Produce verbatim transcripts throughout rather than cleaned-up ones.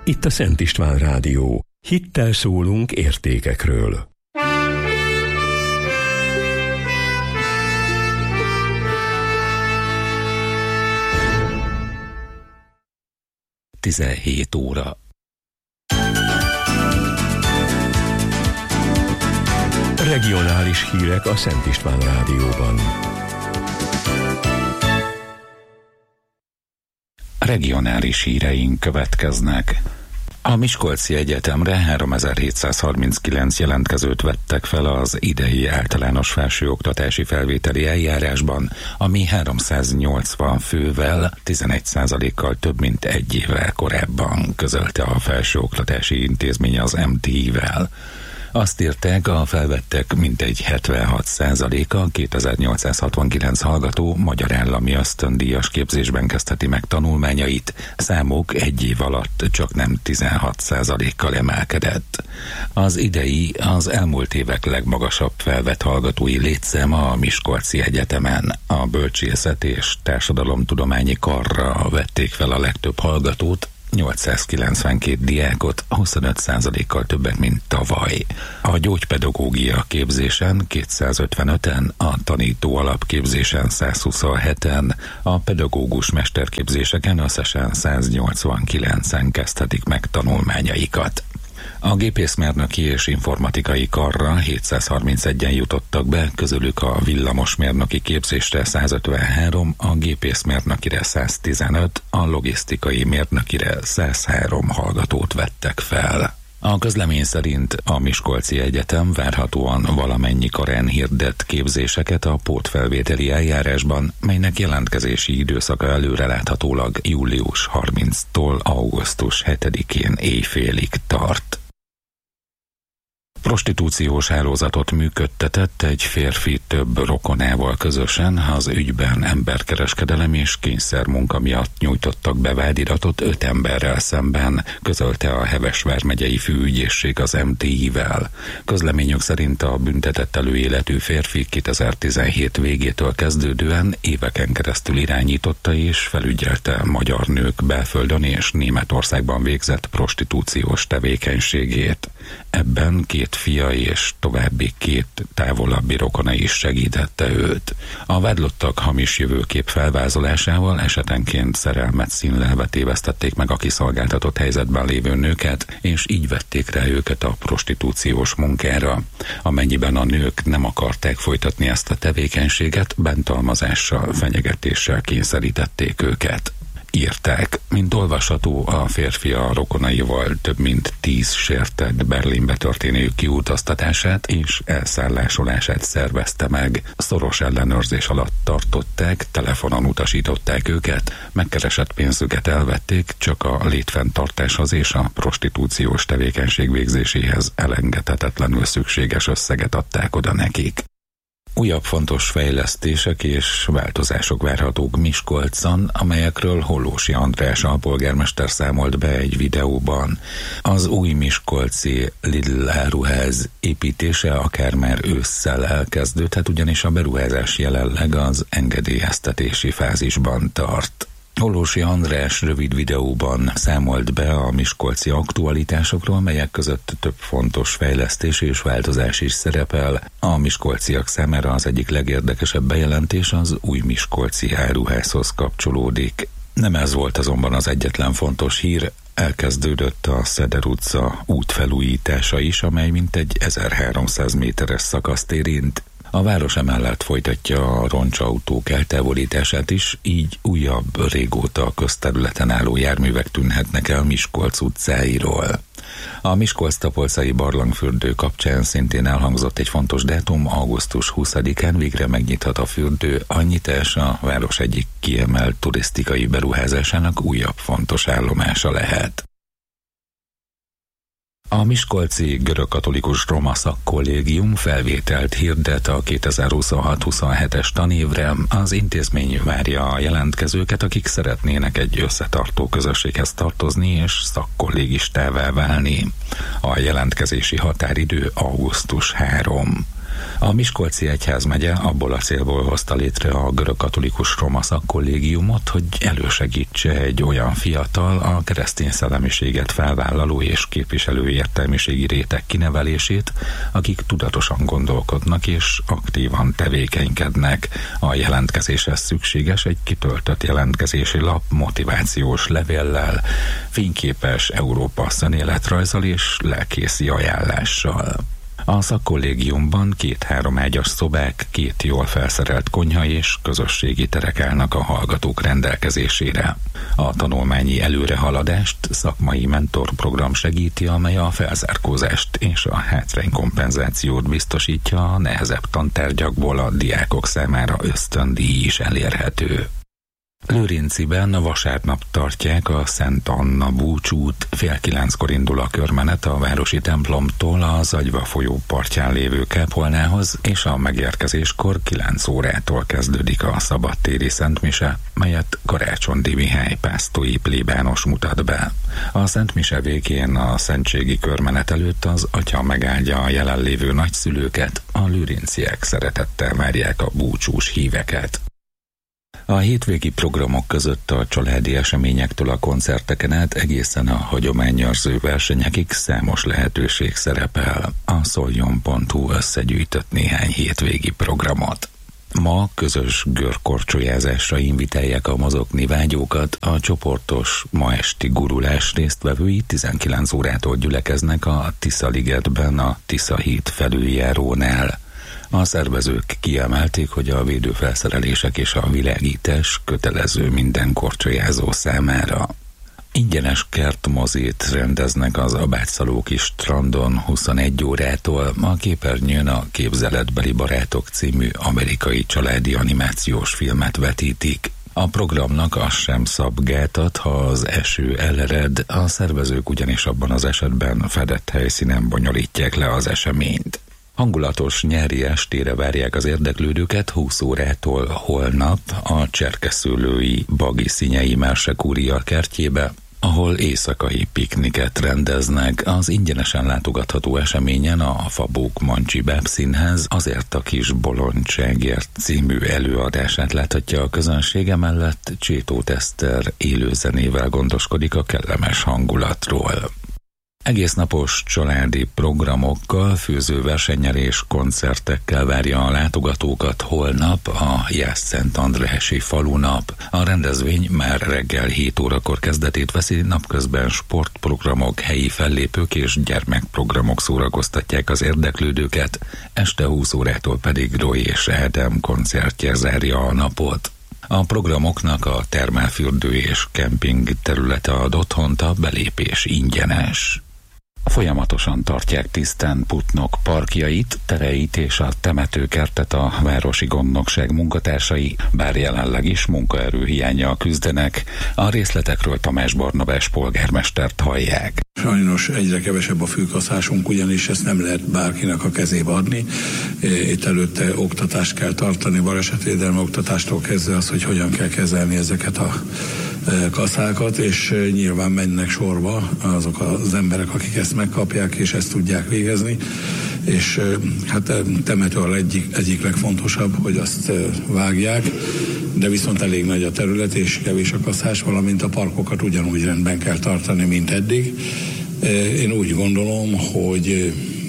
Itt a Szent István Rádió. Hittel szólunk értékekről. tizenhét óra. Regionális hírek a Szent István Rádióban. Regionális híreink következnek. A Miskolci Egyetemre háromezer-hétszázharminckilenc jelentkezőt vettek fel az idei általános felsőoktatási felvételi eljárásban, ami háromszáznyolcvan fővel, tizenegy százalékkal több mint egy évvel korábban, közölte a Felsőoktatási Intézmény az em té i-vel. Azt írták, a felvettek mintegy hetvenhat százaléka, kétezer-nyolcszázhatvankilenc hallgató magyar állami ösztöndíjas képzésben kezdheti meg tanulmányait, számuk egy év alatt csak nem tizenhat százalékkal emelkedett. Az idei az elmúlt évek legmagasabb felvett hallgatói létszáma a Miskolci Egyetemen. A bölcsészet és társadalomtudományi karra vették fel a legtöbb hallgatót, nyolcszázkilencvenkét diákot, huszonöt százalékkal többet, mint tavaly. A gyógypedagógia képzésen kétszázötvenöten, a tanító alapképzésen százhuszonheten, a pedagógus mesterképzéseken összesen száznyolcvankilencen kezdhetik meg tanulmányaikat. A gépészmérnöki és informatikai karra hétszázharmincegyen jutottak be, közülük a villamosmérnöki képzésre százötvenhárom, a gépészmérnökire száztizenöt, a logisztikai mérnökire százhárom hallgatót vettek fel. A közlemény szerint a Miskolci Egyetem várhatóan valamennyi karán hirdet képzéseket a pótfelvételi eljárásban, melynek jelentkezési időszaka előreláthatólag július harmincadiktól augusztus hetedikén éjfélig tart. Prostitúciós hálózatot működtetett egy férfi több rokonával közösen, az ügyben emberkereskedelem és kényszermunka miatt nyújtottak be vádiratot öt emberrel szemben, közölte a Heves vármegyei főügyészség az em té i-vel. Közleményük szerint a büntetett előéletű férfi kétezer-tizenhét végétől kezdődően éveken keresztül irányította és felügyelte magyar nők belföldön és Németországban végzett prostitúciós tevékenységét. Ebben két fia és további két távolabbi rokona is segítette őt. A vádlottak hamis jövőkép felvázolásával esetenként szerelmet színlelve tévesztették meg a kiszolgáltatott helyzetben lévő nőket, és így vették rá őket a prostitúciós munkára. Amennyiben a nők nem akarták folytatni ezt a tevékenységet, bántalmazással, fenyegetéssel kényszerítették őket. Írták, mint olvasható, a férfi a rokonaival több mint tíz sértett Berlinbe történő kiutaztatását és elszállásolását szervezte meg. Szoros ellenőrzés alatt tartották, telefonon utasították őket, megkeresett pénzüket elvették, csak a létfenntartáshoz és a prostitúciós tevékenység végzéséhez elengedhetetlenül szükséges összeget adták oda nekik. Újabb fontos fejlesztések és változások várhatók Miskolcon, amelyekről Hollósy András alpolgármester számolt be egy videóban. Az új miskolci Lidl áruház építése akár már ősszel elkezdődhet, ugyanis a beruházás jelenleg az engedélyeztetési fázisban tart. Hollósy András rövid videóban számolt be a miskolci aktualitásokról, melyek között több fontos fejlesztés és változás is szerepel. A miskolciak számára az egyik legérdekesebb bejelentés az új miskolci áruházhoz kapcsolódik. Nem ez volt azonban az egyetlen fontos hír, elkezdődött a Szeder utca útfelújítása is, amely mintegy ezerháromszáz méteres szakaszt érint. A város emellett folytatja a roncsautók eltávolítását is, így újabb, régóta a közterületen álló járművek tűnhetnek el Miskolc utcáiról. A Miskolc-Tapolcai barlangfürdő kapcsán szintén elhangzott egy fontos dátum, augusztus huszadikán végre megnyithat a fürdő, a nyitás a város egyik kiemelt turisztikai beruházásának újabb fontos állomása lehet. A Miskolci Görögkatolikus Roma Szakkollégium felvételt hirdet a kétezer-huszonhat-huszonhetes tanévre. Az intézmény várja a jelentkezőket, akik szeretnének egy összetartó közösséghez tartozni és szakkollégistává válni. A jelentkezési határidő augusztus harmadika. A Miskolci Egyházmegye abból a célból hozta létre a görögkatolikus roma szakkollégiumot, hogy elősegítse egy olyan fiatal, a keresztény szellemiséget felvállaló és képviselő értelmiségi réteg kinevelését, akik tudatosan gondolkodnak és aktívan tevékenykednek. A jelentkezéshez szükséges egy kitöltött jelentkezési lap motivációs levéllel, fényképes Európa szemléletrajzzal és lelkészi ajánlással. A szakkollégiumban két-három ágyas szobák, két jól felszerelt konyha és közösségi terek állnak a hallgatók rendelkezésére. A tanulmányi előrehaladást szakmai mentorprogram segíti, amely a felzárkózást és a hátránykompenzációt biztosítja, a nehezebb tantárgyakból a diákok számára ösztöndíj is elérhető. Lőrinciben vasárnap tartják a Szent Anna búcsút, fél kilenckor indul a körmenet a városi templomtól a Zagyva folyó partján lévő kápolnához, és a megérkezéskor kilenc órától kezdődik a szabadtéri szentmise, melyet Karácsondy Mihály pásztói plébános mutat be. A szentmise végén a szentségi körmenet előtt az atya megáldja a jelenlévő nagyszülőket, a lőrinciek szeretettel várják a búcsús híveket. A hétvégi programok között a családi eseményektől a koncerteken át egészen a hagyományőrző versenyekig számos lehetőség szerepel. A szoljon pont hu összegyűjtött néhány hétvégi programot. Ma közös görkorcsolyázásra invitálják a mozogni vágyókat, a csoportos ma esti gurulás résztvevői tizenkilenc órától gyülekeznek a Tisza-ligetben a Tisza-híd felüljárónál. A szervezők kiemelték, hogy a védőfelszerelések és a világítás kötelező minden korcsolyázó számára. Ingyenes kertmozét rendeznek az Abátszalóki strandon huszonegy órától, a képernyőn a Képzeletbeli barátok című amerikai családi animációs filmet vetítik. A programnak az sem szab gátat, ha az eső elered, a szervezők ugyanis abban az esetben fedett helyszínen bonyolítják le az eseményt. Hangulatos nyári estére várják az érdeklődőket húsz órától holnap a Cserkeszőlői Bagi Szinyei Mersekúria kertjébe, ahol éjszakai pikniket rendeznek. Az ingyenesen látogatható eseményen a Fabók Mancsi Bábszínház Azért a kis bolondságért című előadását láthatja a közönsége, mellett Csétóth Eszter élőzenével gondoskodik a kellemes hangulatról. Egésznapos családi programokkal, főzőversennyel és koncertekkel várja a látogatókat holnap a Jász-Szent-Andrássy falunap. A rendezvény már reggel hét órakor kezdetét veszi, napközben sportprogramok, helyi fellépők és gyermekprogramok szórakoztatják az érdeklődőket, este húsz órától pedig Roy és Ádám koncertje zárja a napot. A programoknak a termálfürdő és kemping területe ad otthont, a belépés ingyenes. Folyamatosan tartják tisztán Putnok parkjait, tereit és a temetőkertet a városi gondnokság munkatársai, bár jelenleg is munkaerőhiánnyal küzdenek. A részletekről Tamás Barnabás polgármestert hallják. Sajnos egyre kevesebb a fűkaszásunk, ugyanis ezt nem lehet bárkinek a kezébe adni. Itt előtte oktatást kell tartani, balesetvédelmi oktatástól kezdve az, hogy hogyan kell kezelni ezeket a kaszákat, és nyilván mennek sorba azok az emberek, akik ezt megkapják, és ezt tudják végezni. És hát temető egyik, egyik legfontosabb, hogy azt vágják, de viszont elég nagy a terület, és kevés a kaszás, valamint a parkokat ugyanúgy rendben kell tartani, mint eddig. Én úgy gondolom, hogy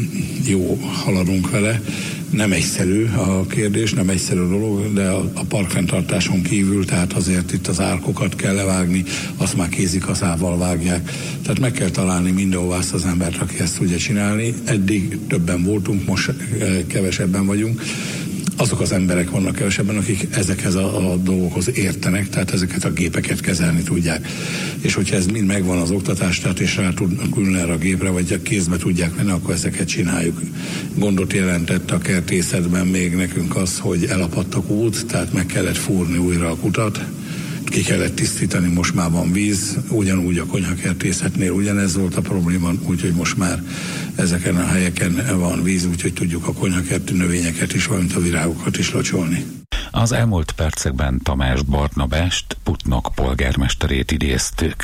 jó, haladunk vele. Nem egyszerű a kérdés, nem egyszerű dolog, de a, a parkfenntartáson kívül, tehát azért itt az árkokat kell levágni, azt már kézikaszával vágják. Tehát meg kell találni mindenhová azt az embert, aki ezt tudja csinálni. Eddig többen voltunk, most kevesebben vagyunk. Azok az emberek vannak kevesebben, akik ezekhez a, a dolgokhoz értenek, tehát ezeket a gépeket kezelni tudják. És hogyha ez mind megvan az oktatás, tehát és rá tudnak ülni erre a gépre, vagy a kézbe tudják venni, akkor ezeket csináljuk. Gondot jelentett a kertészetben még nekünk az, hogy elapadt a kút, tehát meg kellett fúrni újra a kutat, ki kellett tisztítani, most már van víz, ugyanúgy a konyhakertészetnél ugyanez volt a probléma, úgyhogy most már ezeken a helyeken van víz, úgyhogy tudjuk a konyhakerti növényeket is, valamint a virágokat is locsolni. Az elmúlt percekben Tamás Barnabást, Putnok polgármesterét idéztük.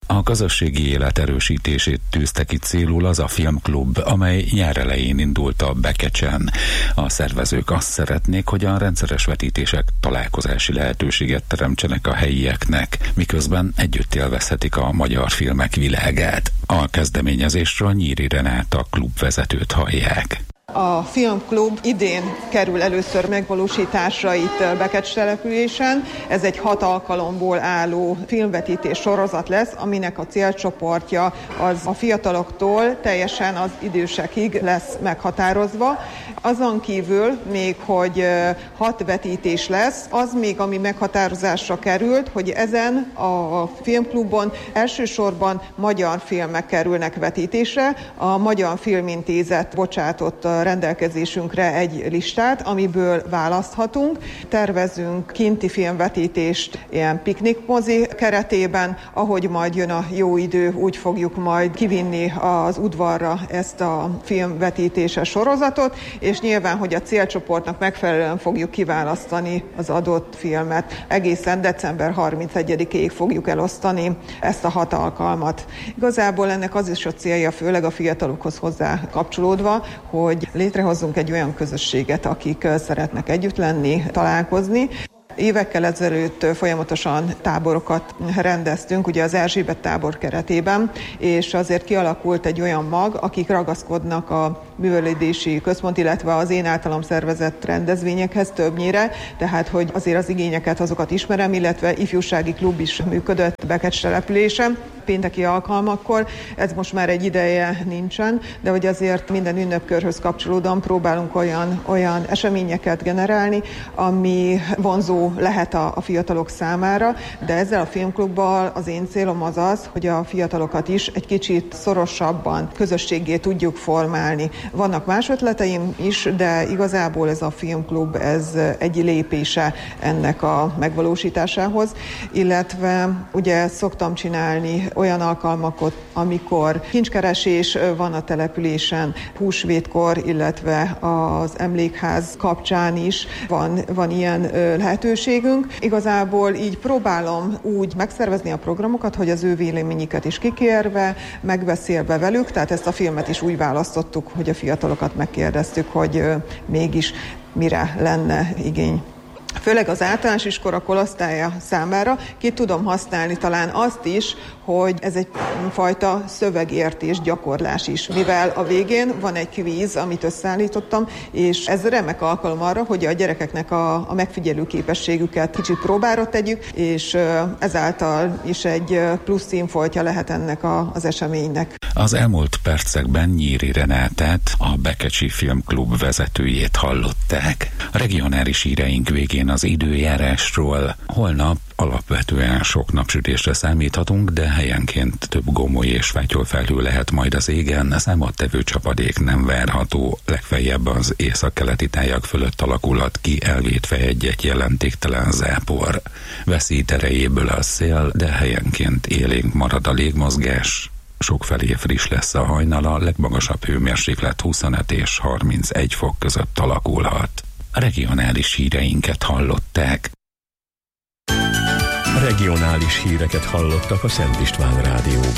A közösségi élet erősítését tűzte ki célul az a filmklub, amely nyár elején indult a Bekecsen. A szervezők azt szeretnék, hogy a rendszeres vetítések találkozási lehetőséget teremtsenek a helyieknek, miközben együtt élvezhetik a magyar filmek világát. A kezdeményezésről Nyíri Renáta klubvezetőt hallják. A filmklub idén kerül először megvalósításra itt Bekecs településen. Ez egy hat alkalomból álló filmvetítés sorozat lesz, aminek a célcsoportja az a fiataloktól teljesen az idősekig lesz meghatározva. Azon kívül még, hogy hat vetítés lesz, az még, ami meghatározásra került, hogy ezen a filmklubon elsősorban magyar filmek kerülnek vetítésre. A Magyar Filmintézet bocsátott rendelkezésünkre egy listát, amiből választhatunk. Tervezünk kinti filmvetítést ilyen piknikmozi keretében, ahogy majd jön a jó idő, úgy fogjuk majd kivinni az udvarra ezt a filmvetítéses sorozatot, és nyilván, hogy a célcsoportnak megfelelően fogjuk kiválasztani az adott filmet. Egészen december harmincegyedikéig fogjuk elosztani ezt a hat alkalmat. Igazából ennek az is a célja, főleg a fiatalokhoz hozzá kapcsolódva, hogy létrehozzunk egy olyan közösséget, akik szeretnek együtt lenni, találkozni. Évekkel ezelőtt folyamatosan táborokat rendeztünk, ugye az Erzsébet tábor keretében, és azért kialakult egy olyan mag, akik ragaszkodnak a művelődési központ, illetve az én általam szervezett rendezvényekhez többnyire, tehát hogy azért az igényeket, azokat ismerem, illetve ifjúsági klub is működött Bekecs településen, pénteki alkalmakkor, ez most már egy ideje nincsen, de hogy azért minden ünnepkörhöz kapcsolódóan próbálunk olyan, olyan eseményeket generálni, ami vonzó lehet a, a fiatalok számára, de ezzel a filmklubbal az én célom az az, hogy a fiatalokat is egy kicsit szorosabban közösséggé tudjuk formálni. Vannak más ötleteim is, de igazából ez a filmklub, ez egy lépése ennek a megvalósításához, illetve ugye szoktam csinálni olyan alkalmakat, amikor kincskeresés van a településen, húsvétkor, illetve az emlékház kapcsán is van, van ilyen lehetőségünk. Igazából így próbálom úgy megszervezni a programokat, hogy az ő véleményüket is kikérve, megbeszélve velük, tehát ezt a filmet is úgy választottuk, hogy a fiatalokat megkérdeztük, hogy mégis mire lenne igény. Főleg az általános iskola korosztálya számára ki tudom használni talán azt is, hogy ez egy fajta szövegértés, gyakorlás is. Mivel a végén van egy kvíz, amit összeállítottam, és ez remek alkalom arra, hogy a gyerekeknek a, a megfigyelő képességüket kicsit próbára tegyük, és ezáltal is egy plusz színfoltja lehet ennek a, az eseménynek. Az elmúlt percekben Nyíri Renátát, a Bekecsi Filmklub vezetőjét hallották. A regionális híreink végén az időjárásról. Holnap alapvetően sok napsütésre számíthatunk, de helyenként több gomoly és fátyolfelhő lehet majd az égen, számottevő csapadék nem várható, legfeljebb az északkeleti tájak fölött alakulhat ki elvétve egy-egy jelentéktelen zápor. Veszít erejéből a szél, de helyenként élénk marad a légmozgás. Sokfelé friss lesz a hajnal, a legmagasabb hőmérséklet huszonöt és harmincegy fok között alakulhat. A regionális híreinket hallották. Regionális híreket hallottak a Szent István Rádióban.